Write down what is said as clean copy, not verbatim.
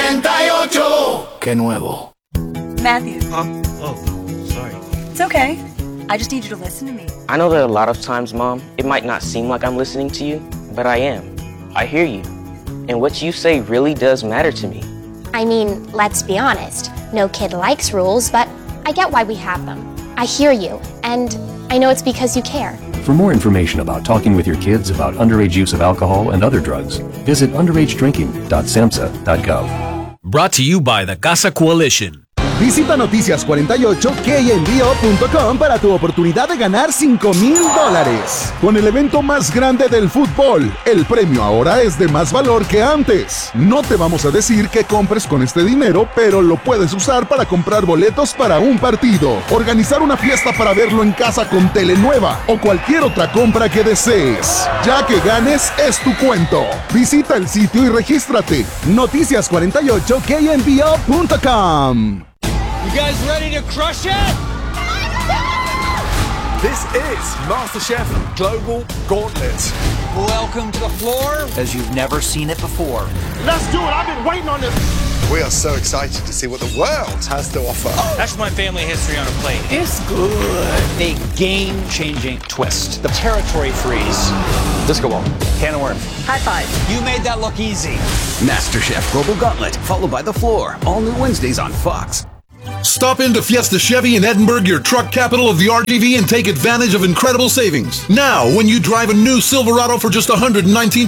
48. ¡Qué nuevo! Matthew. Oh, sorry. It's okay. I just need you to listen to me. I know that a lot of times, Mom, it might not seem like I'm listening to you, but I am. I hear you. And what you say really does matter to me. I mean, let's be honest. No kid likes rules, but I get why we have them. I hear you, and I know it's because you care. For more information about talking with your kids about underage use of alcohol and other drugs, visit underagedrinking.samhsa.gov. Brought to you by the Casa Coalition. Visita noticias48kenvío.com para tu oportunidad de ganar $5,000. Con el evento más grande del fútbol, el premio ahora es de más valor que antes. No te vamos a decir qué compres con este dinero, pero lo puedes usar para comprar boletos para un partido, organizar una fiesta para verlo en casa con tele nueva o cualquier otra compra que desees. Ya que ganes, es tu cuento. Visita el sitio y regístrate. Noticias48kenvío.com. You guys ready to crush it? This is MasterChef Global Gauntlet. Welcome to the floor as you've never seen it before. Let's do it. I've been waiting on this. We are so excited to see what the world has to offer. That's my family history on a plate. It's good. A game-changing twist. The territory freeze. Disco ball. Can of worms. High five. You made that look easy. MasterChef Global Gauntlet, followed by The Floor. All new Wednesdays on Fox. Stop into Fiesta Chevy in Edinburgh, your truck capital of the RTV, and take advantage of incredible savings. Now, when you drive a new Silverado for just $119,000